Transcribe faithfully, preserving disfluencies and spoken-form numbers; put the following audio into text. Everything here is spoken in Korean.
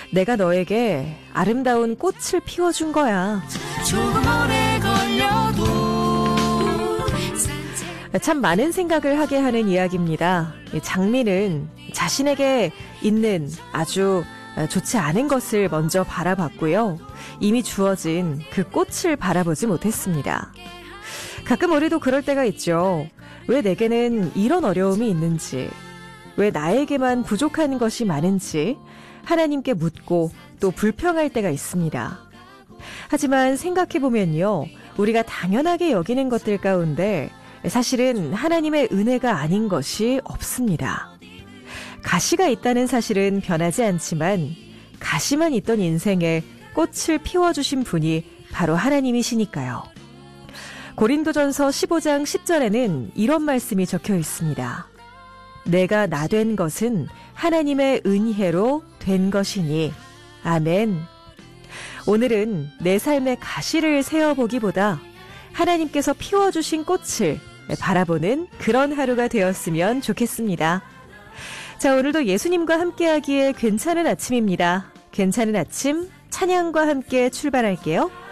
내가 너에게 아름다운 꽃을 피워준 거야. 조금 오래 걸려도 참 많은 생각을 하게 하는 이야기입니다. 장미는 자신에게 있는 아주 좋지 않은 것을 먼저 바라봤고요. 이미 주어진 그 꽃을 바라보지 못했습니다. 가끔 우리도 그럴 때가 있죠. 왜 내게는 이런 어려움이 있는지, 왜 나에게만 부족한 것이 많은지 하나님께 묻고 또 불평할 때가 있습니다. 하지만 생각해보면요, 우리가 당연하게 여기는 것들 가운데 사실은 하나님의 은혜가 아닌 것이 없습니다. 가시가 있다는 사실은 변하지 않지만 가시만 있던 인생에 꽃을 피워주신 분이 바로 하나님이시니까요. 고린도전서 십오 장 십 절에는 이런 말씀이 적혀 있습니다. 내가 나 된 것은 하나님의 은혜로 된 것이니. 아멘. 오늘은 내 삶의 가시를 세어보기보다 하나님께서 피워주신 꽃을 바라보는 그런 하루가 되었으면 좋겠습니다. 자, 오늘도 예수님과 함께하기에 괜찮은 아침입니다. 괜찮은 아침 찬양과 함께 출발할게요.